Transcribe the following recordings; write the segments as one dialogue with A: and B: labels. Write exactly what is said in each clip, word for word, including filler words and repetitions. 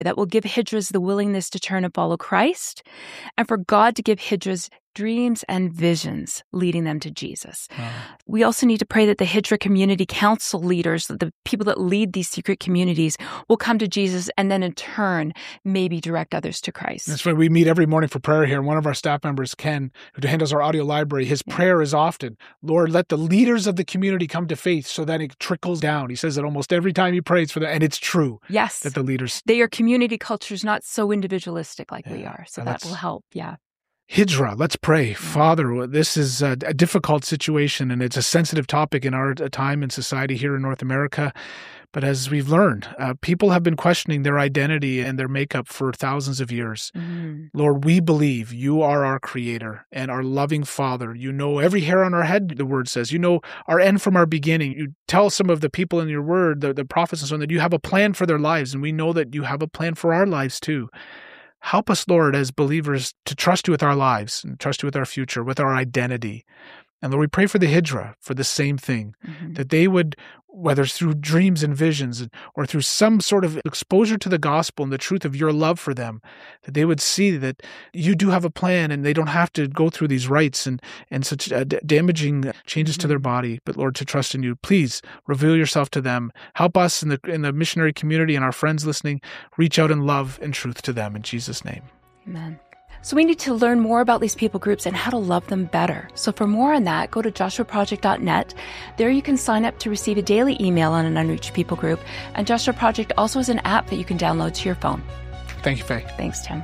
A: that will give Hijras the willingness to turn and follow Christ, and for God to give Hijras dreams and visions leading them to Jesus. Wow. We also need to pray that the Hijra community council leaders, the people that lead these secret communities, will come to Jesus and then in turn maybe direct others to Christ.
B: That's why we meet every morning for prayer here. One of our staff members, Ken, who handles our audio library, his yeah. prayer is often, Lord, let the leaders of the community come to faith so that it trickles down. He says it almost every time he prays for that, and it's true.
A: Yes.
B: That the leaders...
A: They are community cultures, not so individualistic like yeah. we are. So and that will help, yeah.
B: Hijra, let's pray. Father, this is a, a difficult situation, and it's a sensitive topic in our time and society here in North America. But as we've learned, uh, people have been questioning their identity and their makeup for thousands of years. Mm-hmm. Lord, we believe you are our creator and our loving Father. You know every hair on our head, the word says. You know our end from our beginning. You tell some of the people in your word, the, the prophets and so on, that you have a plan for their lives, and we know that you have a plan for our lives too. Help us, Lord, as believers, to trust you with our lives and trust you with our future, with our identity. And Lord, we pray for the Hijra for the same thing, mm-hmm. that they would, whether it's through dreams and visions or through some sort of exposure to the gospel and the truth of your love for them, that they would see that you do have a plan and they don't have to go through these rites and, and such uh, d- damaging changes mm-hmm. to their body, but Lord, to trust in you. Please reveal yourself to them. Help us in the in the missionary community and our friends listening, reach out in love and truth to them in Jesus' name.
A: Amen. So we need to learn more about these people groups and how to love them better. So for more on that, go to joshua project dot net. There you can sign up to receive a daily email on an unreached people group. And Joshua Project also has an app that you can download to your phone.
B: Thank you, Faye.
A: Thanks, Tim.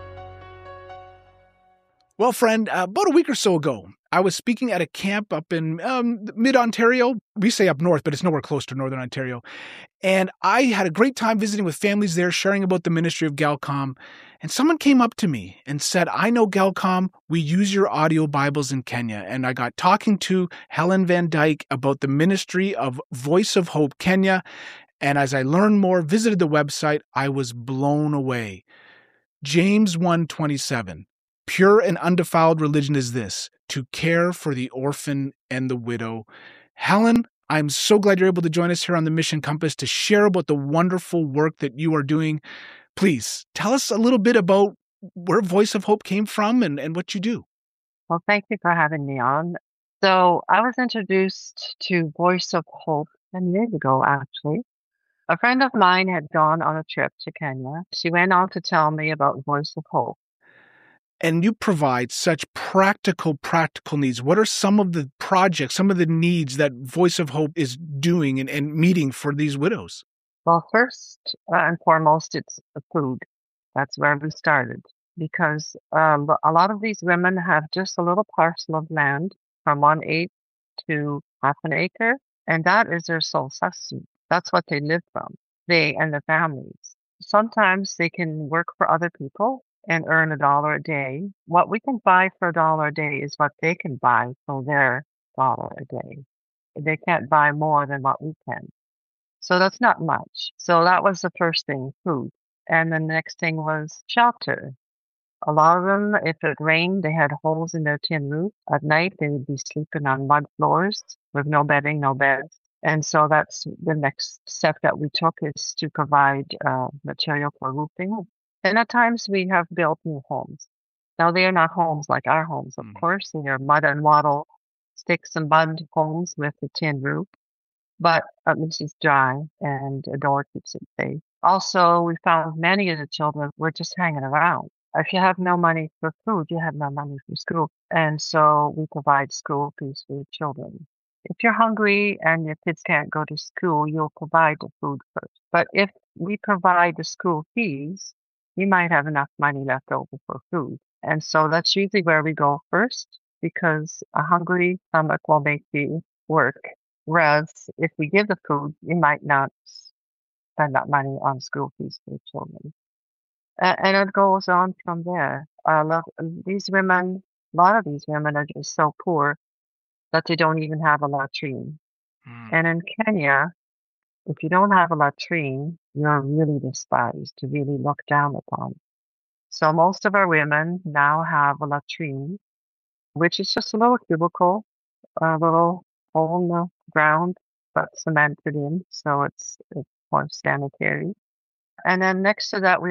B: Well, friend, uh, about a week or so ago, I was speaking at a camp up in um, mid-Ontario. We say up north, but it's nowhere close to Northern Ontario. And I had a great time visiting with families there, sharing about the ministry of Galcom. And someone came up to me and said, I know Galcom, we use your audio Bibles in Kenya. And I got talking to Helen Van Dyke about the ministry of Voice of Hope Kenya. And as I learned more, visited the website, I was blown away. James one twenty-seven. Pure and undefiled religion is this, to care for the orphan and the widow. Helen, I'm so glad you're able to join us here on the Mission Compass to share about the wonderful work that you are doing. Please tell us a little bit about where Voice of Hope came from and, and what you do.
C: Well, thank you for having me on. So I was introduced to Voice of Hope ten years ago, actually. A friend of mine had gone on a trip to Kenya. She went on to tell me about Voice of Hope.
B: And you provide such practical, practical needs. What are some of the projects, some of the needs that Voice of Hope is doing and, and meeting for these widows?
C: Well, first uh, and foremost, it's the food. That's where we started. Because uh, a lot of these women have just a little parcel of land from one eighth to half an acre. And that is their sole sustenance. That's what they live from, they and their families. Sometimes they can work for other people and earn a dollar a day. What we can buy for a dollar a day is what they can buy for their dollar a day. They can't buy more than what we can. So that's not much. So that was the first thing, food. And the next thing was shelter. A lot of them, if it rained, they had holes in their tin roof. At night, they would be sleeping on mud floors with no bedding, no beds. And so that's the next step that we took, is to provide uh, material for roofing. And at times we have built new homes. Now they are not homes like our homes, of course. They are mud and wattle, sticks and mud homes with a tin roof. But at least it's dry and a door keeps it safe. Also, we found many of the children were just hanging around. If you have no money for food, you have no money for school. And so we provide school fees for your children. If you're hungry and your kids can't go to school, you'll provide the food first. But if we provide the school fees, you might have enough money left over for food. And so that's usually where we go first, because a hungry stomach will make you work. Whereas if we give the food, you might not spend that money on school fees for the children. Uh, and it goes on from there. I love these women. A lot of these women are just so poor that they don't even have a latrine. Mm. And in Kenya, if you don't have a latrine, you're really despised, really looked down upon. So most of our women now have a latrine, which is just a little cubicle, a little hole in the ground, but cemented in, so it's, it's more sanitary. And then next to that, we